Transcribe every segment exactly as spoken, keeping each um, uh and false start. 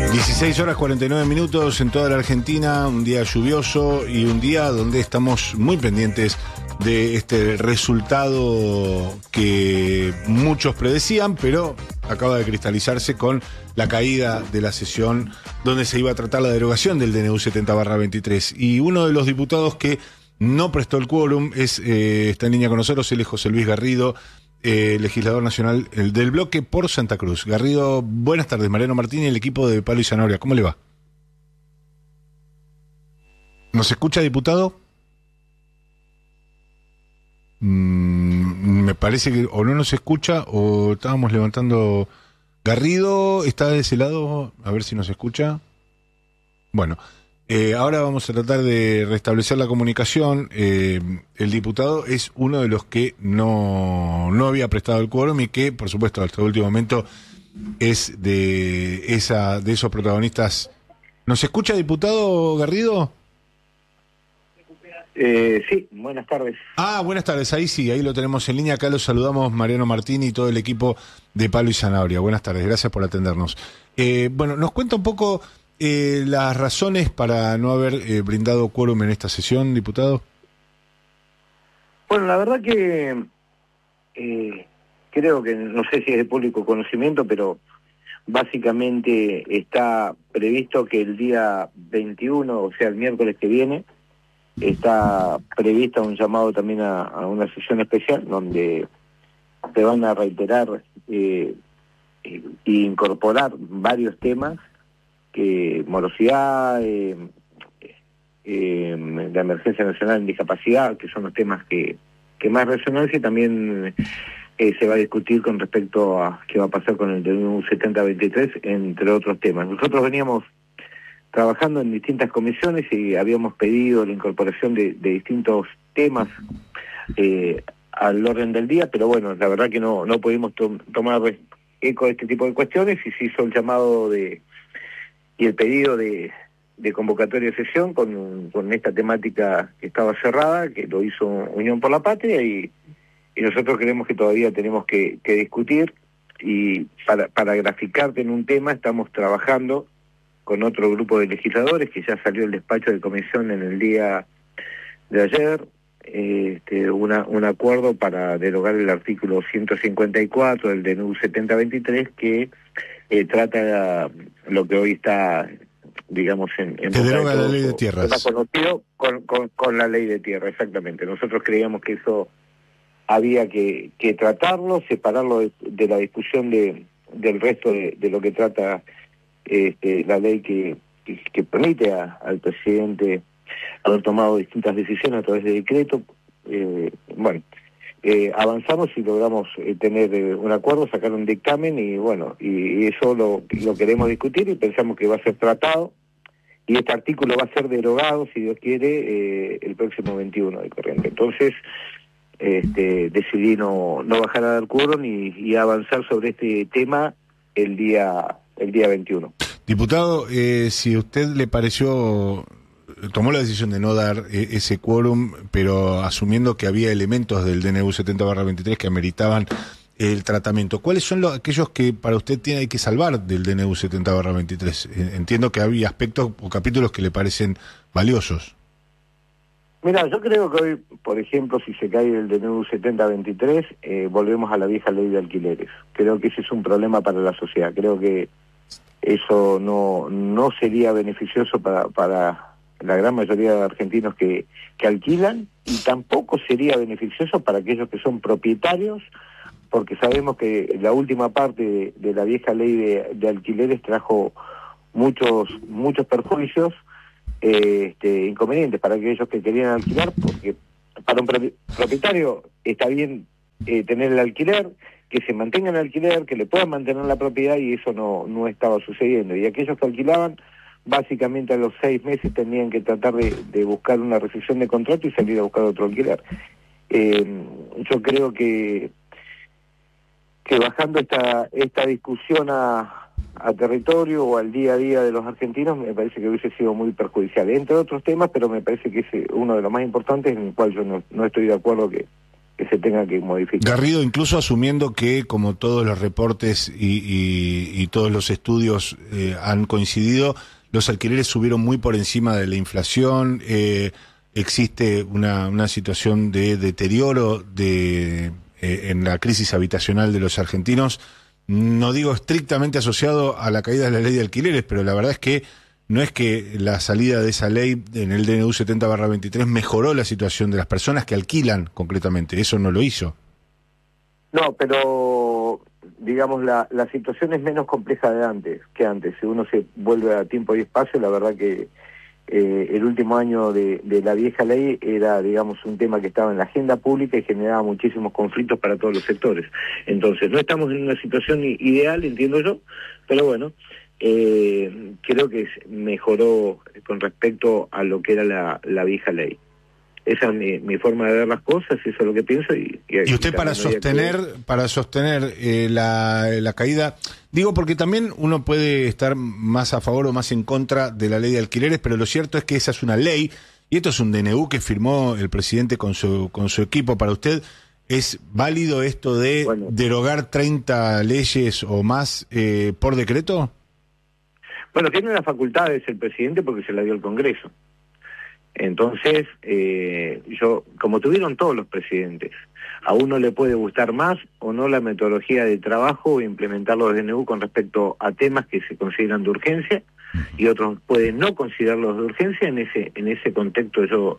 dieciséis horas cuarenta y nueve minutos en toda la Argentina, un día lluvioso y un día donde estamos muy pendientes de este resultado que muchos predecían, pero acaba de cristalizarse con la caída de la sesión donde se iba a tratar la derogación del D N U setenta barra veintitrés. Y uno de los diputados que no prestó el quórum es, eh, está en línea con nosotros, él es José Luis Garrido, Eh, legislador nacional el del bloque por Santa Cruz. Garrido, buenas tardes. Mariano Martín y el equipo de Palo y Zanahoria, ¿cómo le va? ¿Nos escucha, diputado? Mm, me parece que o no nos escucha o estábamos levantando. Garrido, ¿está de ese lado? A ver si nos escucha. Bueno, eh, ahora vamos a tratar de restablecer la comunicación. Eh, el diputado es uno de los que no, no había prestado el quórum y que, por supuesto, hasta el último momento es de esa de esos protagonistas. ¿Nos escucha, diputado Garrido? Eh, sí, buenas tardes. Ah, buenas tardes, ahí sí, ahí lo tenemos en línea. Acá los saludamos Mariano Martín y todo el equipo de Palo y Zanahoria. Buenas tardes, gracias por atendernos. Eh, bueno, nos cuenta un poco Eh, las razones para no haber eh, brindado quórum en esta sesión, diputado. Bueno, la verdad que eh, creo que, no sé si es de público conocimiento, pero básicamente está previsto que el día veintiuno, o sea, el miércoles que viene, está previsto un llamado también a, a una sesión especial donde se van a reiterar eh, e incorporar varios temas. Eh, morosidad, eh, eh, la emergencia nacional en discapacidad, que son los temas que, que más resonancia, y también eh, se va a discutir con respecto a qué va a pasar con el D N U setenta veintitrés, entre otros temas. Nosotros veníamos trabajando en distintas comisiones y habíamos pedido la incorporación de, de distintos temas eh, al orden del día, pero bueno, la verdad que no, no pudimos to- tomar eco de este tipo de cuestiones y se hizo el llamado de y el pedido de, de convocatoria de sesión con, con esta temática que estaba cerrada, que lo hizo Unión por la Patria, y, y nosotros creemos que todavía tenemos que, que discutir, y para, para graficarte en un tema estamos trabajando con otro grupo de legisladores que ya salió el despacho de comisión en el día de ayer, este, una, un acuerdo para derogar el artículo ciento cincuenta y cuatro del D N U setenta veintitrés que eh, trata lo que hoy está, digamos, en, en que boca deroga de la todos, ley de tierras. está conocido con, con, con la ley de tierra, exactamente. Nosotros creíamos que eso había que, que tratarlo, separarlo de, de la discusión de, del resto de, de lo que trata este, la ley que, que, que permite a, al presidente haber tomado distintas decisiones a través de decreto. Eh, bueno, eh, avanzamos y logramos eh, tener eh, un acuerdo, sacar un dictamen y bueno, y, y eso lo, lo queremos discutir y pensamos que va a ser tratado y este artículo va a ser derogado, si Dios quiere, eh, el próximo veintiuno de corriente. Entonces, este, decidí no, no bajar a dar quórum y, y avanzar sobre este tema el día, el día veintiuno. Diputado, eh, si a usted le pareció, tomó la decisión de no dar eh, ese quórum, pero asumiendo que había elementos del D N U setenta barra veintitrés que ameritaban el tratamiento, ¿cuáles son los, aquellos que para usted tiene hay que salvar del D N U setenta barra veintitrés? Eh, entiendo que había aspectos o capítulos que le parecen valiosos. Mira, yo creo que hoy, por ejemplo, si se cae el D N U setenta veintitrés, eh, volvemos a la vieja ley de alquileres. Creo que ese es un problema para la sociedad. Creo que eso no, no sería beneficioso para, para la gran mayoría de argentinos que, que alquilan, y tampoco sería beneficioso para aquellos que son propietarios, porque sabemos que la última parte de, de la vieja ley de, de alquileres trajo muchos, muchos perjuicios, eh, este, inconvenientes para aquellos que querían alquilar, porque para un propietario está bien eh, tener el alquiler, que se mantenga el alquiler, que le puedan mantener la propiedad, y eso no, no estaba sucediendo. Y aquellos que alquilaban, básicamente a los seis meses tenían que tratar de, de buscar una rescisión de contrato y salir a buscar otro alquiler. Eh, yo creo que que bajando esta esta discusión a, a territorio o al día a día de los argentinos, me parece que hubiese sido muy perjudicial, entre otros temas, pero me parece que es uno de los más importantes, en el cual yo no, no estoy de acuerdo que que se tenga que modificar. Garrido, incluso asumiendo que, como todos los reportes y, y, y todos los estudios eh, han coincidido, los alquileres subieron muy por encima de la inflación, eh, existe una, una situación de deterioro de, eh, en la crisis habitacional de los argentinos, no digo estrictamente asociado a la caída de la ley de alquileres, pero la verdad es que no es que la salida de esa ley en el D N U setenta barra veintitrés mejoró la situación de las personas que alquilan concretamente, eso no lo hizo. No, pero digamos la, la situación es menos compleja de antes que antes. Si uno se vuelve a tiempo y espacio, la verdad que eh, el último año de, de la vieja ley era, digamos, un tema que estaba en la agenda pública y generaba muchísimos conflictos para todos los sectores. Entonces, no estamos en una situación ideal, entiendo yo, pero bueno, eh, creo que mejoró con respecto a lo que era la, la vieja ley. Esa es mi, mi forma de ver las cosas, eso es lo que pienso. Y, y, y usted y para sostener que... para sostener eh, la, la caída, digo porque también uno puede estar más a favor o más en contra de la ley de alquileres, pero lo cierto es que esa es una ley, y esto es un D N U que firmó el presidente con su, con su equipo. Para usted, ¿es válido esto de bueno, derogar treinta leyes o más eh, por decreto? Bueno, tiene las facultades el presidente porque se la dio el Congreso. Entonces, eh, yo, como tuvieron todos los presidentes, a uno le puede gustar más o no la metodología de trabajo o implementar los D N U con respecto a temas que se consideran de urgencia, y otros pueden no considerarlos de urgencia. En ese en ese contexto, yo,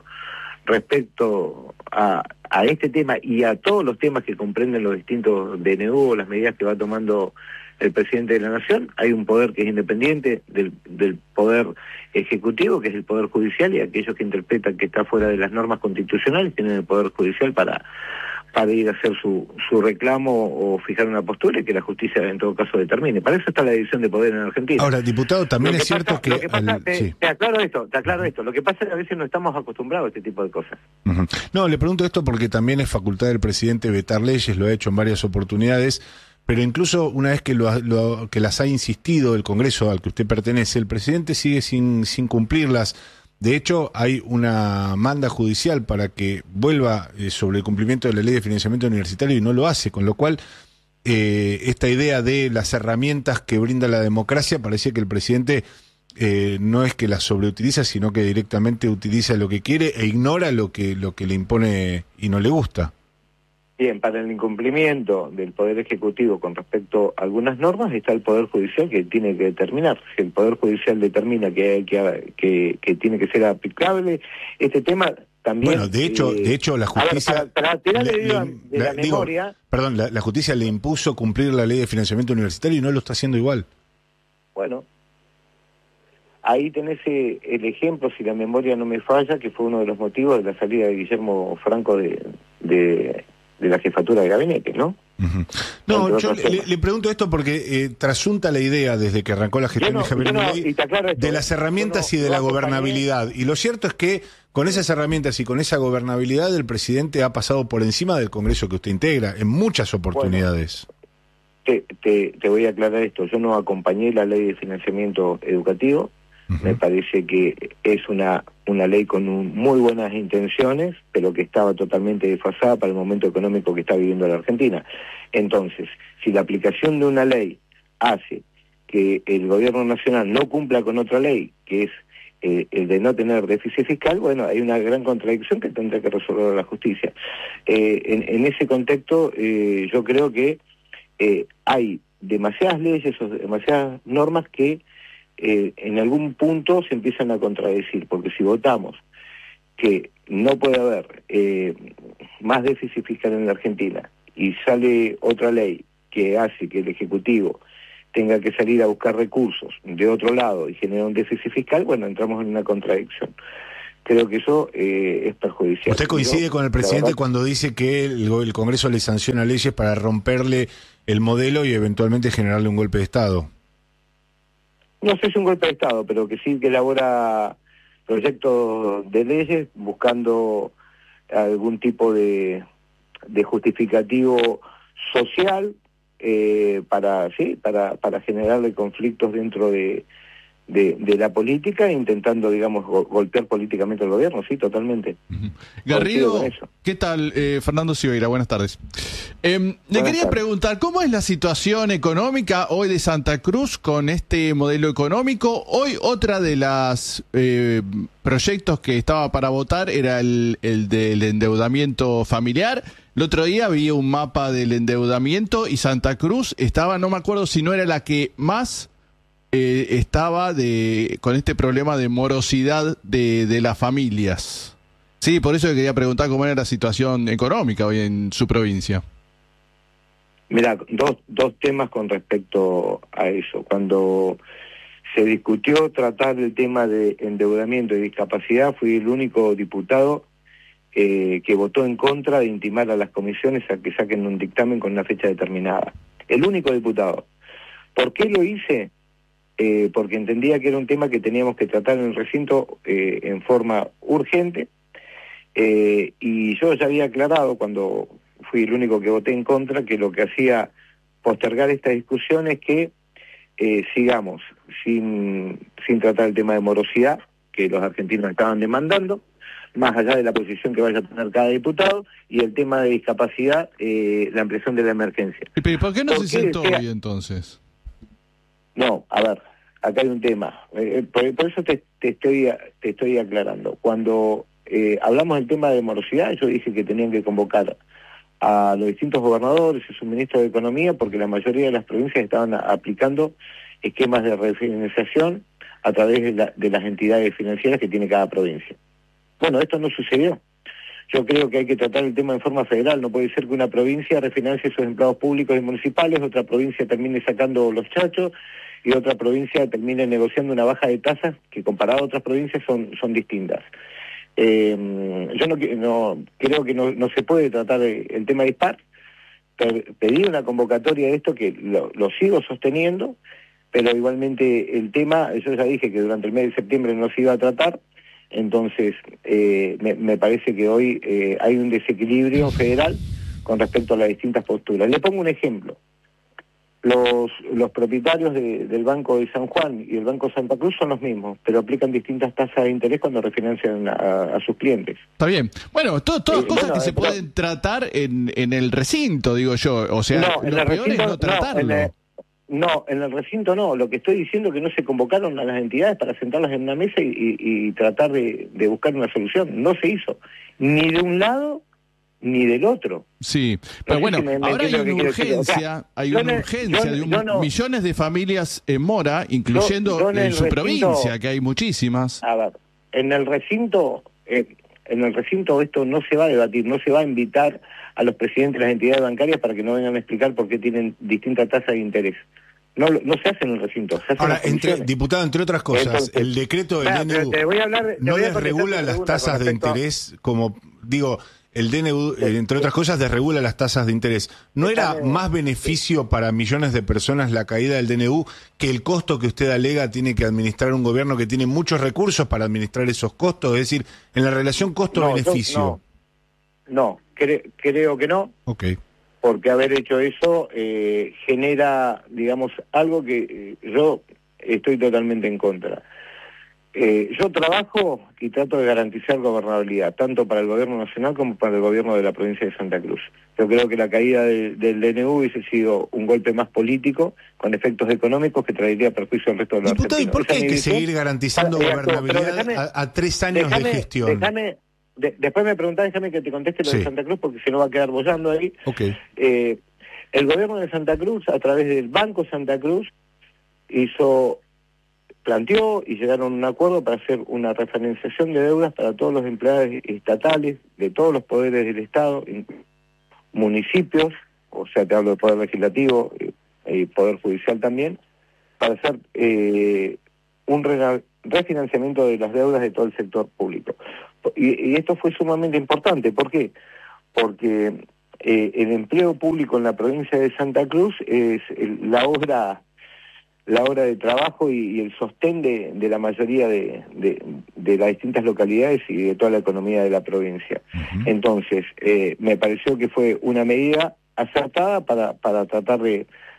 respecto a, a este tema y a todos los temas que comprenden los distintos D N U o las medidas que va tomando el presidente de la Nación, hay un poder que es independiente del, del poder ejecutivo, que es el poder judicial, y aquellos que interpretan que está fuera de las normas constitucionales tienen el poder judicial para, para ir a hacer su, su reclamo o fijar una postura y que la justicia en todo caso determine. Para eso está la división de poder en Argentina. Ahora, diputado, también es cierto pasa, que... Lo que pasa, al, te, sí. te aclaro esto, te aclaro esto. Lo que pasa es que a veces no estamos acostumbrados a este tipo de cosas. Uh-huh. No, le pregunto esto porque también es facultad del presidente vetar leyes, lo ha hecho en varias oportunidades. Pero incluso una vez que, lo, lo, que las ha insistido el Congreso al que usted pertenece, el presidente sigue sin, sin cumplirlas. De hecho, hay una manda judicial para que vuelva eh, sobre el cumplimiento de la ley de financiamiento universitario y no lo hace, con lo cual eh, esta idea de las herramientas que brinda la democracia, parece que el presidente eh, no es que las sobreutiliza, sino que directamente utiliza lo que quiere e ignora lo que, lo que le impone y no le gusta. Bien, para el incumplimiento del Poder Ejecutivo con respecto a algunas normas está el Poder Judicial que tiene que determinar. Si el Poder Judicial determina que, que, que, que tiene que ser aplicable, este tema también... Bueno, de hecho, eh, de hecho la justicia... Ver, para, para tirarle le, de, de la, la digo, memoria... Perdón, la, la justicia le impuso cumplir la ley de financiamiento universitario y no lo está haciendo igual. Bueno, ahí tenés el ejemplo, si la memoria no me falla, que fue uno de los motivos de la salida de Guillermo Franco de... de de la jefatura de gabinete, ¿no? Uh-huh. No, yo le, le pregunto esto porque eh, trasunta la idea desde que arrancó la gestión no, de Javier no, Milei de las herramientas no, y de la gobernabilidad. Y lo cierto es que con esas herramientas y con esa gobernabilidad el presidente ha pasado por encima del Congreso que usted integra en muchas oportunidades. Bueno, te, te, te voy a aclarar esto. Yo no acompañé la ley de financiamiento educativo. Uh-huh. Me parece que es una una ley con un, muy buenas intenciones, pero que estaba totalmente desfasada para el momento económico que está viviendo la Argentina. Entonces, si la aplicación de una ley hace que el gobierno nacional no cumpla con otra ley, que es eh, el de no tener déficit fiscal, bueno, hay una gran contradicción que tendrá que resolver la justicia. Eh, en, en ese contexto, eh, yo creo que eh, hay demasiadas leyes o demasiadas normas que Eh, en algún punto se empiezan a contradecir, porque si votamos que no puede haber eh, más déficit fiscal en la Argentina y sale otra ley que hace que el Ejecutivo tenga que salir a buscar recursos de otro lado y genera un déficit fiscal, bueno, entramos en una contradicción. Creo que eso eh, es perjudicial. ¿Usted coincide Yo, con el presidente verdad, cuando dice que el, el Congreso le sanciona leyes para romperle el modelo y eventualmente generarle un golpe de Estado? No sé si es un golpe de Estado, pero que sí que elabora proyectos de leyes buscando algún tipo de, de justificativo social eh, para sí para para generarle conflictos dentro de, de, de la política, intentando, digamos, go golpear políticamente al gobierno, sí, totalmente. Uh-huh. Garrido, ¿qué tal? Eh, Fernando Silveira, buenas tardes. Eh, le buenas quería tardes. preguntar, ¿cómo es la situación económica hoy de Santa Cruz con este modelo económico? Hoy otra de las eh, proyectos que estaba para votar era el, el del endeudamiento familiar. El otro día vi un mapa del endeudamiento y Santa Cruz estaba, no me acuerdo si no era la que más... Eh, estaba de con este problema de morosidad de, de las familias. Sí, por eso quería preguntar cómo era la situación económica hoy en su provincia. Mira, dos, dos temas con respecto a eso. Cuando se discutió tratar el tema de endeudamiento y discapacidad, fui el único diputado eh, que votó en contra de intimar a las comisiones a que saquen un dictamen con una fecha determinada. El único diputado. ¿Por qué lo hice? Eh, porque entendía que era un tema que teníamos que tratar en el recinto eh, en forma urgente, eh, y yo ya había aclarado cuando fui el único que voté en contra que lo que hacía postergar esta discusión es que eh, sigamos sin, sin tratar el tema de morosidad que los argentinos estaban demandando, más allá de la posición que vaya a tener cada diputado, y el tema de discapacidad, eh, la ampliación de la emergencia. ¿Y por qué no ¿Por se qué sentó decía... hoy entonces? No, a ver, acá hay un tema. Eh, por, por eso te, te, estoy, te estoy aclarando. Cuando eh, hablamos del tema de morosidad, yo dije que tenían que convocar a los distintos gobernadores y sus ministros de Economía, porque la mayoría de las provincias estaban a, aplicando esquemas de refinanciación a través de, la, de las entidades financieras que tiene cada provincia. Bueno, esto no sucedió. Yo creo que hay que tratar el tema en forma federal. No puede ser que una provincia refinancie sus empleados públicos y municipales, otra provincia termine sacando los chachos y otra provincia termine negociando una baja de tasas que comparado a otras provincias son, son distintas. Eh, yo no, no creo que no, no se puede tratar el tema dispar. Pedí una convocatoria de esto que lo, lo sigo sosteniendo, pero igualmente el tema, yo ya dije que durante el mes de septiembre no se iba a tratar. Entonces, eh, me, me parece que hoy eh, hay un desequilibrio federal con respecto a las distintas posturas. Le pongo un ejemplo. Los, los propietarios de, del Banco de San Juan y el Banco Santa Cruz son los mismos, pero aplican distintas tasas de interés cuando refinancian a, a sus clientes. Está bien. Bueno, to, todas eh, cosas bueno, que se eh, pueden tratar en, en el recinto, digo yo. O sea, no, en lo el peor recinto, es no tratarlo. No en, el, no, en el recinto no. Lo que estoy diciendo es que no se convocaron a las entidades para sentarlas en una mesa y, y, y tratar de, de buscar una solución. No se hizo. Ni de un lado ni del otro. Sí, pero no sé bueno, si me, me ahora hay una urgencia, o sea, hay una en, urgencia yo, de un, no, millones de familias en mora, incluyendo yo, yo en, en su recinto, provincia, que hay muchísimas. A ver, en el recinto, eh, en el recinto esto no se va a debatir, no se va a invitar a los presidentes de las entidades bancarias para que no vengan a explicar por qué tienen distintas tasas de interés. No, no se hace en el recinto. Se hace Ahora, en entre, diputado, entre otras cosas, Entonces, el decreto del claro, D N U te voy a hablar, te no voy a desregula las tasas de interés, como digo, el D N U, eh, entre otras cosas, desregula las tasas de interés. ¿No era más beneficio para millones de personas la caída del D N U que el costo que usted alega tiene que administrar un gobierno que tiene muchos recursos para administrar esos costos? Es decir, en la relación costo-beneficio. No, no, no cre creo que no. Ok. Porque haber hecho eso eh, genera, digamos, algo que eh, yo estoy totalmente en contra. Eh, yo trabajo y trato de garantizar gobernabilidad, tanto para el gobierno nacional como para el gobierno de la provincia de Santa Cruz. Yo creo que la caída de, del D N U hubiese sido un golpe más político, con efectos económicos que traería perjuicio al resto de los Diputado, argentinos. ¿y por qué hay que visión, seguir garantizando para, gobernabilidad déjame, a, a tres años déjame, de gestión? Déjame, de, después me preguntás, déjame que te conteste lo sí. de Santa Cruz, porque si no va a quedar bollando ahí. Okay. Eh, el gobierno de Santa Cruz, a través del Banco Santa Cruz, hizo... planteó y llegaron a un acuerdo para hacer una refinanciación de deudas para todos los empleados estatales, de todos los poderes del Estado, municipios, o sea, te hablo de Poder Legislativo y Poder Judicial también, para hacer eh, un re refinanciamiento de las deudas de todo el sector público. Y, y esto fue sumamente importante. ¿Por qué? Porque eh, el empleo público en la provincia de Santa Cruz es el, la obra... la hora de trabajo y, y el sostén de, de la mayoría de, de, de las distintas localidades y de toda la economía de la provincia. Uh-huh. Entonces, eh, me pareció que fue una medida acertada para, para tratar de,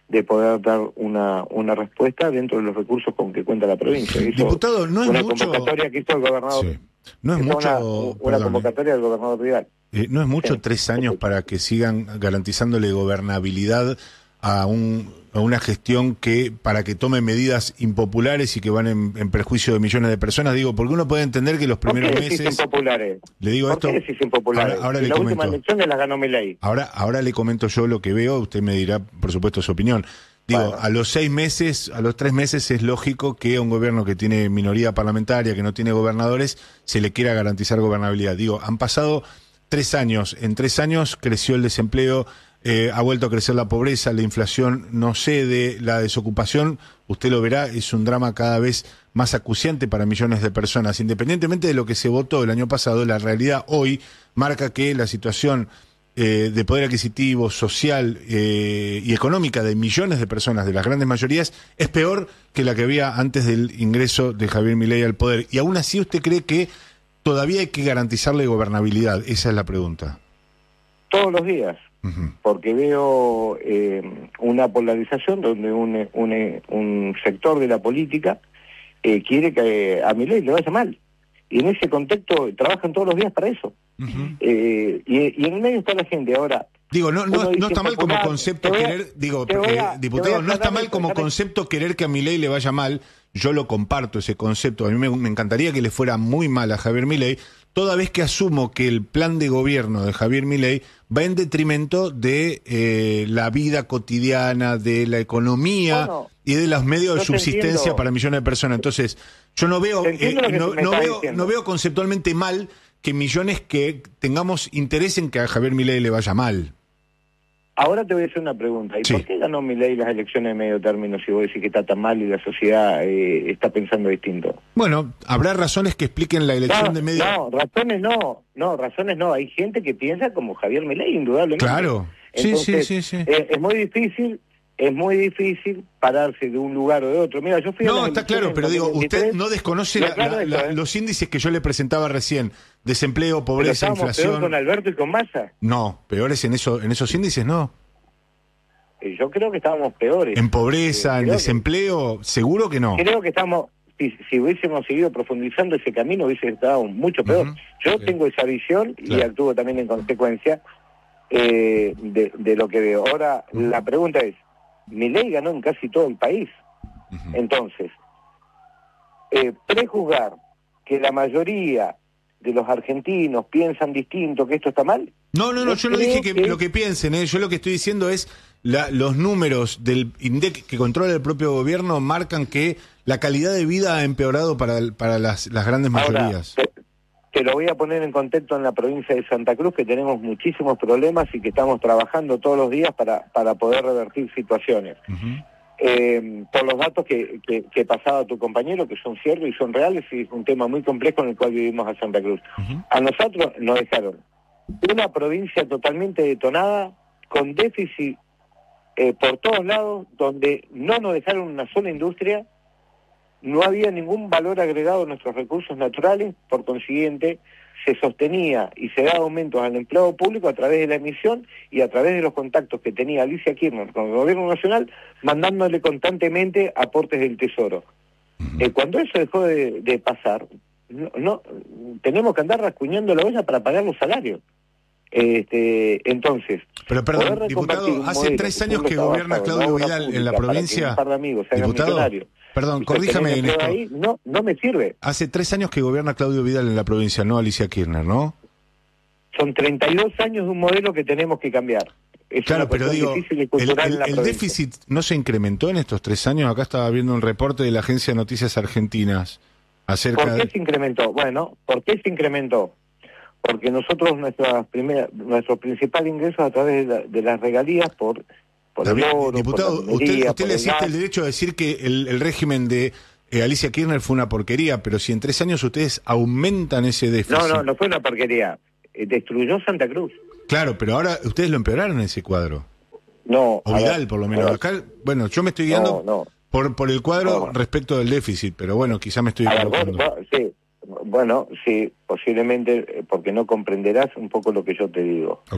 de poder dar una una respuesta dentro de los recursos con que cuenta la provincia. Hizo Diputado, no es una mucho... convocatoria que hizo el gobernador. Sí. No es Hizo mucho... Una, una perdón, convocatoria del gobernador Vidal. eh, no es mucho Sí. tres años para que sigan garantizándole gobernabilidad a un a una gestión que para que tome medidas impopulares y que van en, en perjuicio de millones de personas. Digo, porque uno puede entender que los primeros ¿Por qué decís meses... impopulares? Le digo ¿Por esto... qué decís impopulares? Ahora, ahora Si le la comento. última elección la ganó Milei. Ahora, ahora le comento yo lo que veo, usted me dirá, por supuesto, su opinión. Digo, Bueno. a los seis meses, a los tres meses es lógico que a un gobierno que tiene minoría parlamentaria, que no tiene gobernadores, se le quiera garantizar gobernabilidad. Digo, han pasado tres años, en tres años creció el desempleo, eh, ha vuelto a crecer la pobreza, la inflación no cede, la desocupación, usted lo verá, es un drama cada vez más acuciante para millones de personas. Independientemente de lo que se votó el año pasado, la realidad hoy marca que la situación eh, de poder adquisitivo, social eh, y económica de millones de personas, de las grandes mayorías, es peor que la que había antes del ingreso de Javier Milei al poder. Y aún así, ¿usted cree que todavía hay que garantizarle gobernabilidad? Esa es la pregunta. Todos los días. Uh-huh. Porque veo eh, una polarización donde un, un, un sector de la política eh, quiere que a Milei le vaya mal. Y en ese contexto trabajan todos los días para eso. Uh-huh. eh, y, y en el medio está la gente. Ahora, digo, no, no, dice no está mal como popular, concepto te voy a- querer, digo, te voy eh, a- diputado, te voy a no está aclarar mal como esto, concepto querer que a Milei le vaya mal. Yo lo comparto, ese concepto. A mí me, me encantaría que le fuera muy mal a Javier Milei, toda vez que asumo que el plan de gobierno de Javier Milei va en detrimento de eh, la vida cotidiana, de la economía Bueno, y de los medios de yo te subsistencia entiendo. para millones de personas. Entonces, yo no veo, Te eh, entiendo lo que no, me no estás veo, diciendo. no veo conceptualmente mal que millones que tengamos interés en que a Javier Milei le vaya mal. ahora te voy a hacer una pregunta. ¿Y Sí. por qué ganó Milei las elecciones de medio término si vos decís que está tan mal y la sociedad eh, está pensando distinto? Bueno, habrá razones que expliquen la elección No, de medio... no, razones no, no, razones no. Hay gente que piensa como Javier Milei, indudablemente. Claro, sí, Entonces, sí, sí, sí. eh, es muy difícil, es muy difícil pararse de un lugar o de otro. Mira, yo fui a No, las está elecciones claro, en pero digo, dos mil veintitrés, usted no desconoce y la- aclaro la- esto, la- ¿eh? los índices que yo le presentaba recién. Desempleo, Pero pobreza, estábamos peor inflación. con Alberto y con Massa. No, peores en eso, en esos índices no. Eh, Yo creo que estábamos peores. En pobreza, Eh, en creo que- desempleo, seguro que no. Creo que estamos, si, si hubiésemos seguido profundizando ese camino, hubiese estado mucho peor. Ujú. Yo Sí. tengo esa visión y Claro. actúo también en consecuencia eh, de, de lo que veo. Ahora, Ujú. la pregunta es, Milei ganó en casi todo el país. Ujú. Entonces, eh, prejuzgar que la mayoría de los argentinos piensan distinto, que esto está mal. No, no, no, yo no creo dije que, que- lo que piensen, ¿eh? Yo lo que estoy diciendo es la- los números del INDEC que controla el propio gobierno marcan que la calidad de vida ha empeorado para, el- para las, las grandes Ahora, mayorías. te, te lo voy a poner en contexto en la provincia de Santa Cruz, que tenemos muchísimos problemas y que estamos trabajando todos los días para, para poder revertir situaciones. Ujú. Eh, por los datos que, que, que pasaba tu compañero, que son ciertos y son reales, y es un tema muy complejo en el cual vivimos a Santa Cruz. Ujú. A nosotros nos dejaron una provincia totalmente detonada, con déficit eh, por todos lados, donde no nos dejaron una sola industria, no había ningún valor agregado en nuestros recursos naturales, por consiguiente se sostenía y se daba aumentos al empleado público a través de la emisión y a través de los contactos que tenía Alicia Kirchner con el gobierno nacional, mandándole constantemente aportes del Tesoro. Eh, cuando eso dejó de, de pasar, no, no tenemos que andar rascuñando la olla para pagar los salarios. Este, entonces, Pero poder perdón, reconvertir diputado, un hace modelo tres que años solo que está gobierna basado en Claudio obra Vidal en la pública para que provincia. un par de amigos se hagan Diputado, millonarios perdón, y corríjame sostener en el esto. empleo ahí, no, no me sirve. Hace tres años que gobierna Claudio Vidal en la provincia, no Alicia Kirchner, ¿no? Son treinta y dos años de un modelo que tenemos que cambiar. Es Claro, una pero cuestión digo, difícil y el, cultural el- en la el provincia. déficit no se incrementó en estos tres años. Acá estaba viendo un reporte de la Agencia de Noticias Argentinas acerca ¿Por qué de... se incrementó? Bueno, ¿por qué se incrementó? Porque nosotros nuestras primeras, nuestros principales ingresos a través de, la- de las regalías por, por Está el bien, oro, diputado, por la usted, minería, usted por le el asiste gas. el derecho a decir que el, el régimen de eh, Alicia Kirchner fue una porquería, pero si en tres años ustedes aumentan ese déficit... No, no, no fue una porquería. Eh, destruyó Santa Cruz. Claro, pero ahora ustedes lo empeoraron ese cuadro. No. O a Vidal, ver, por lo a menos. ver. Acá, bueno, yo me estoy guiando No, no. Por, por el cuadro No. respecto del déficit, pero bueno, quizá me estoy A ver, vos- equivocando. vos- sí, bueno, sí, posiblemente, eh, porque no comprenderás un poco lo que yo te digo.